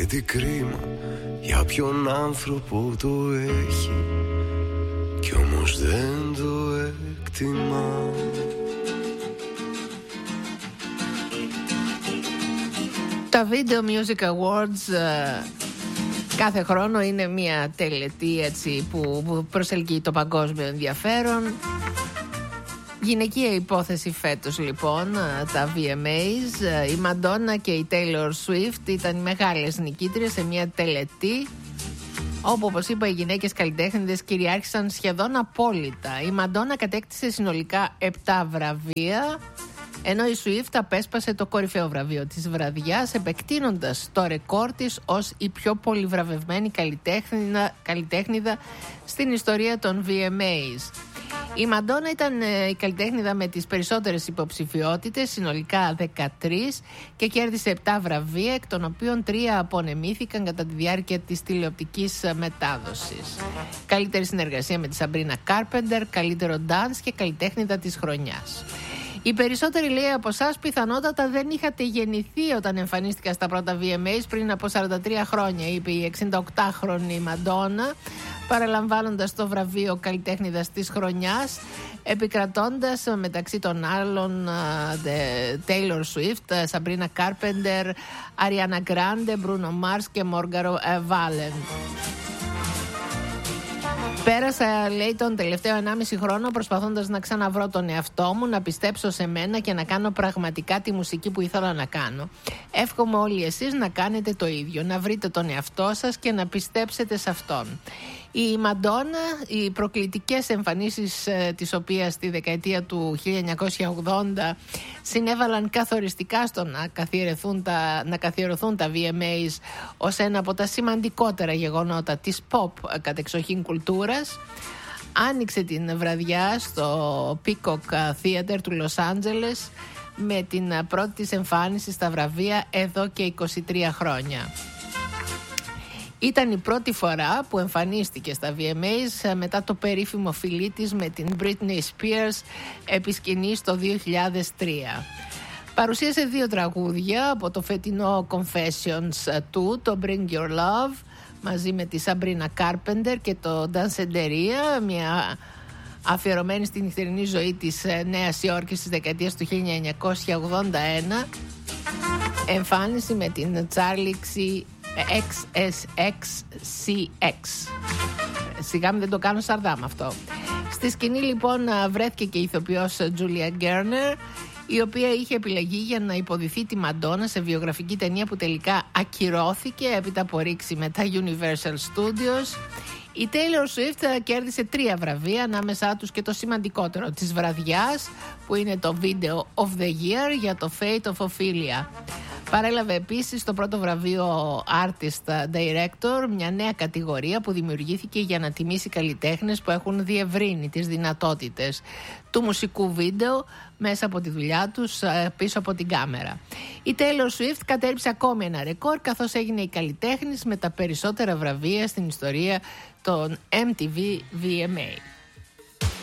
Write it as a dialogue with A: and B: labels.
A: Και τι κρίμα για ποιον άνθρωπο το έχει κι όμως δεν το εκτιμά.
B: Τα Video Music Awards κάθε χρόνο είναι μια τελετή έτσι, που προσελκύει το παγκόσμιο ενδιαφέρον. Γυναικεία υπόθεση φέτος λοιπόν τα VMAs. Η Μαντόνα και η Taylor Swift ήταν οι μεγάλες νικήτριες σε μια τελετή όπου, όπως είπα, οι γυναίκες καλλιτέχνηδες κυριάρχησαν σχεδόν απόλυτα. Η Μαντόνα κατέκτησε συνολικά 7 βραβεία, ενώ η Swift απέσπασε το κορυφαίο βραβείο της βραδιάς, επεκτείνοντας το ρεκόρ της ως η πιο πολυβραβευμένη καλλιτέχνηδα στην ιστορία των VMAs. Η Μαντόνα ήταν η καλλιτέχνηδα με τις περισσότερες υποψηφιότητες, συνολικά 13, και κέρδισε 7 βραβεία, εκ των οποίων 3 απονεμήθηκαν κατά τη διάρκεια της τηλεοπτικής μετάδοσης. Καλύτερη συνεργασία με τη Σαμπρίνα Κάρπεντερ, καλύτερο dance και καλλιτέχνηδα της χρονιάς. Οι περισσότεροι, λέει, από εσάς πιθανότατα δεν είχατε γεννηθεί όταν εμφανίστηκα στα πρώτα VMAs πριν από 43 χρόνια, είπε η 68χρονη Μαντόνα, παραλαμβάνοντας το βραβείο καλλιτέχνηδας της χρονιάς, επικρατώντας μεταξύ των άλλων Taylor Swift, Sabrina Carpenter, Ariana Grande, Bruno Mars και Morgan Wallen. Πέρασα, λέει, τον τελευταίο 1,5 χρόνο προσπαθώντας να ξαναβρω τον εαυτό μου, να πιστέψω σε μένα και να κάνω πραγματικά τη μουσική που ήθελα να κάνω. Εύχομαι όλοι εσείς να κάνετε το ίδιο, να βρείτε τον εαυτό σας και να πιστέψετε σε αυτόν. Η Μαντόνα, οι προκλητικές εμφανίσεις της οποίας στη δεκαετία του 1980 συνέβαλαν καθοριστικά στο να καθιερωθούν τα VMAs ως ένα από τα σημαντικότερα γεγονότα της pop κατεξοχήν κουλτούρας, άνοιξε την βραδιά στο Peacock Theater του Λος Άντζελες με την πρώτη της εμφάνιση στα βραβεία εδώ και 23 χρόνια. Ήταν η πρώτη φορά που εμφανίστηκε στα VMAs μετά το περίφημο φιλί της με την Britney Spears επί σκηνής το 2003. Παρουσίασε 2 τραγούδια από το φετινό Confessions του, το Bring Your Love μαζί με τη Sabrina Carpenter και το Danceteria, μια αφιερωμένη στην νυχτερινή ζωή της Νέας Υόρκης της δεκαετίας του 1981, εμφάνιση με την Charlie XSXCX. Σιγά μην δεν το κάνω σαρδάμ αυτό. Στη σκηνή λοιπόν βρέθηκε και η ηθοποιός Julia Garner, η οποία είχε επιλεγεί για να υποδηθεί τη Μαντόνα σε βιογραφική ταινία που τελικά ακυρώθηκε έπειτα από ρήξη με τα Universal Studios. Η Taylor Swift κέρδισε 3 βραβεία, ανάμεσά τους και το σημαντικότερο της βραδιάς, που είναι το Video of the Year για το Fate of Ophelia. Παρέλαβε επίσης το πρώτο βραβείο Artist Director, μια νέα κατηγορία που δημιουργήθηκε για να τιμήσει καλλιτέχνες που έχουν διευρύνει τις δυνατότητες του μουσικού βίντεο μέσα από τη δουλειά τους πίσω από την κάμερα. Η Taylor Swift κατέριψε ακόμη ένα ρεκόρ, καθώς έγινε η καλλιτέχνης με τα περισσότερα βραβεία στην ιστορία των MTV VMA.